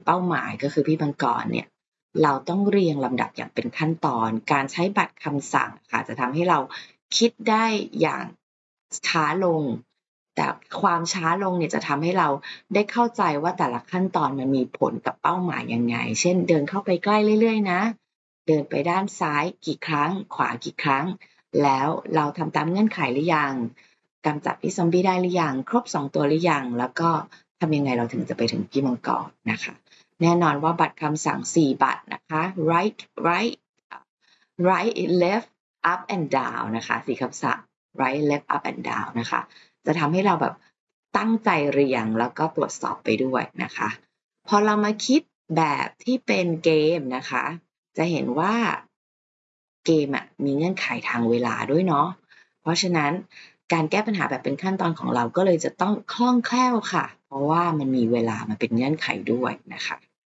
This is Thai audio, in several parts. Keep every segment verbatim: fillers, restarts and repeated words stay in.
เป้าหมายก็คือพี่มังกรเนี่ยเราต้องเรียงลำดับอย่างเป็นขั้นตอนการใช้บัตรคำสั่งค่ะจะทำให้เราคิดได้อย่างช้าลงแต่ความช้าลงเนี่ยจะทำให้เราได้เข้าใจว่าแต่ละขั้นตอนมันมีผลกับเป้าหมายยังไงเช่นเดินเข้าไปใกล้เรื่อยๆนะเดินไปด้านซ้ายกี่ครั้งขวากี่ครั้งแล้วเราทำตามเงื่อนไขหรือยังกำจัดพี่ซอมบี้ได้หรือยังครบสองตัวหรือยังแล้วก็ทำยังไงเราถึงจะไปถึงพี่มังกรนะคะแน่นอนว่าบัตรคำสั่งสี่บัตรนะคะ right right right left up and down นะคะสี่คำสั่ง right left up and down นะคะจะทำให้เราแบบตั้งใจเรียงแล้วก็ตรวจสอบไปด้วยนะคะพอเรามาคิดแบบที่เป็นเกมนะคะจะเห็นว่าเกมอ่ะมีเงื่อนไขทางเวลาด้วยเนาะเพราะฉะนั้นการแก้ปัญหาแบบเป็นขั้นตอนของเราก็เลยจะต้องคล่องแคล่วค่ะเพราะว่ามันมีเวลามาเป็นเงื่อนไขด้วยนะคะ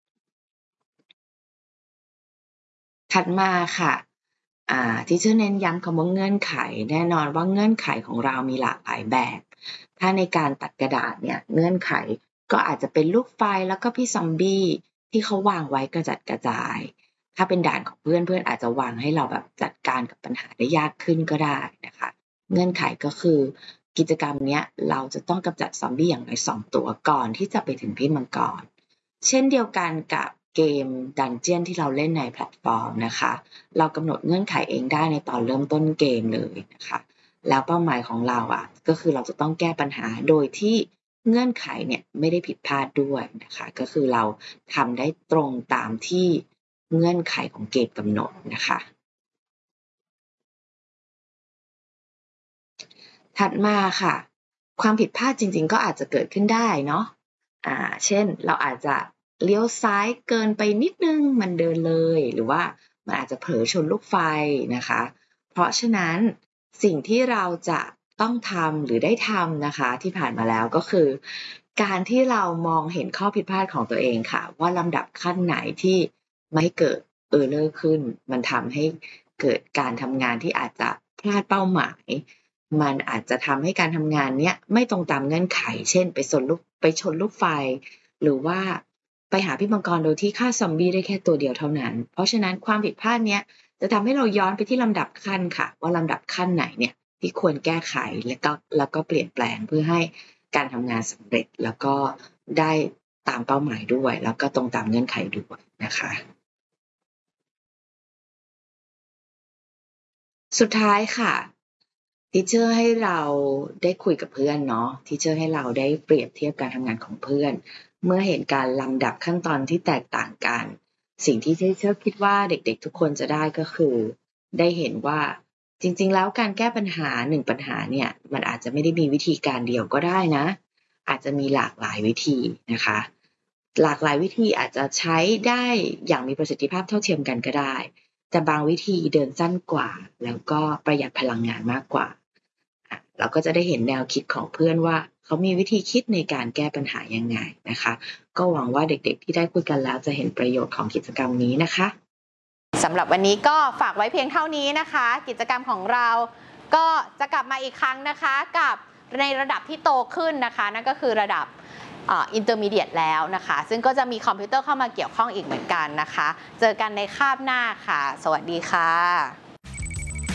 ถัดมาค่ะอ่าที่จะเน้นย้ำคำว่าเงื่อนไขแน่นอนว่าเงื่อนไขของเรามีหลากหลายแบบถ้าในการตัดกระดาษเนี่ยเงื่อนไขก็อาจจะเป็นลูกไฟแล้วก็พี่ซอมบี้ที่เขาวางไว้กระจัดกระจายถ้าเป็นด่านของเพื่อนเพื่อนอาจจะวางให้เราแบบจัดการกับปัญหาได้ยากขึ้นก็ได้นะคะเงื่อนไขก็คือกิจกรรมเนี้ยเราจะต้องกำจัดซอมบี้อย่างน้อยสองตัวก่อนที่จะไปถึงพี่มังกรเช่นเดียวกันกับเกมดันเจียนที่เราเล่นในแพลตฟอร์มนะคะเรากำหนดเงื่อนไขเองได้ในตอนเริ่มต้นเกมเลยนะคะแล้วเป้าหมายของเราอ่ะก็คือเราจะต้องแก้ปัญหาโดยที่เงื่อนไขเนี่ยไม่ได้ผิดพลาดด้วยนะคะก็คือเราทำได้ตรงตามที่เงื่อนไขของเกมกำหนดนะคะถัดมาค่ะความผิดพลาดจริงๆก็อาจจะเกิดขึ้นได้เนาะอ่าเช่นเราอาจจะเลี้ยวซ้ายเกินไปนิดนึงมันเดินเลยหรือว่ามันอาจจะเผลอชนลูกไฟนะคะเพราะฉะนั้นสิ่งที่เราจะต้องทำหรือได้ทำนะคะที่ผ่านมาแล้วก็คือการที่เรามองเห็นข้อผิดพลาดของตัวเองค่ะว่าลำดับขั้นไหนที่ไม่เกิดเออร์เลอร์ขึ้นมันทำให้เกิดการทำงานที่อาจจะพลาดเป้าหมายมันอาจจะทำให้การทำงานเนี้ยไม่ตรงตามเงื่อนไขเช่นไปชนลูกไปชนลูกไฟหรือว่าไปหาพี่มังกรโดยที่ฆ่าซอมบี้ได้แค่ตัวเดียวเท่านั้นเพราะฉะนั้นความผิดพลาดเนี้ยจะทำให้เราย้อนไปที่ลำดับขั้นค่ะว่าลำดับขั้นไหนเนี่ยที่ควรแก้ไขแล้วก็แล้วก็เปลี่ยนแปลงเพื่อให้การทำงานสำเร็จแล้วก็ได้ตามเป้าหมายด้วยแล้วก็ตรงตามเงื่อนไขด้วยนะคะสุดท้ายค่ะทีเชอร์ให้เราได้คุยกับเพื่อนเนาะทีเชอร์ให้เราได้เปรียบเทียบการทำงานของเพื่อนเมื่อเห็นการลำดับขั้นตอนที่แตกต่างกันสิ่งที่ทีเชอร์คิดว่าเด็กๆทุกคนจะได้ก็คือได้เห็นว่าจริงๆแล้วการแก้ปัญหาหนึ่งปัญหาเนี่ยมันอาจจะไม่ได้มีวิธีการเดียวก็ได้นะอาจจะมีหลากหลายวิธีนะคะหลากหลายวิธีอาจจะใช้ได้อย่างมีประสิทธิภาพเท่าเทียมกันก็ได้แต่บางวิธีเดินสั้นกว่าแล้วก็ประหยัดพลังงานมากกว่าเราก็จะได้เห็นแนวคิดของเพื่อนว่าเขามีวิธีคิดในการแก้ปัญหายังไงนะคะก็หวังว่าเด็กๆที่ได้คุยกันแล้วจะเห็นประโยชน์ของกิจกรรมนี้นะคะสำหรับวันนี้ก็ฝากไว้เพียงเท่านี้นะคะกิจกรรมของเราก็จะกลับมาอีกครั้งนะคะกับในระดับที่โตขึ้นนะคะนั่นก็คือระดับอินเตอร์มีเดียตแล้วนะคะซึ่งก็จะมีคอมพิวเตอร์เข้ามาเกี่ยวข้องอีกเหมือนกันนะคะเจอกันในคาบหน้าค่ะสวัสดีค่ะ